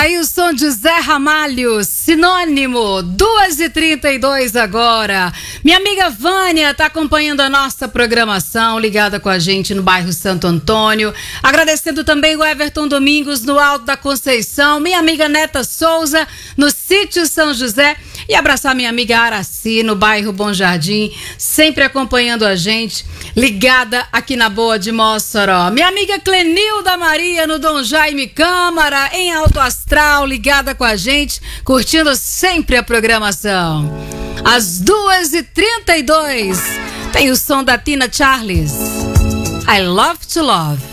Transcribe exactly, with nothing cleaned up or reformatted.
aí o som de Zé Ramalho, Sinônimo, duas e trinta e dois agora. Minha amiga Vânia está acompanhando a nossa programação, ligada com a gente no bairro Santo Antônio. Agradecendo também o Everton Domingos no Alto da Conceição, minha amiga Neta Souza no Sítio São José. E abraçar minha amiga Araci no bairro Bom Jardim, sempre acompanhando a gente, ligada aqui na Boa de Mossoró. Minha amiga Clenilda Maria no Dom Jaime Câmara, em Alto Astral, ligada com a gente, curtindo sempre a programação. Às duas e trinta e dois, tem o som da Tina Charles, I Love to Love.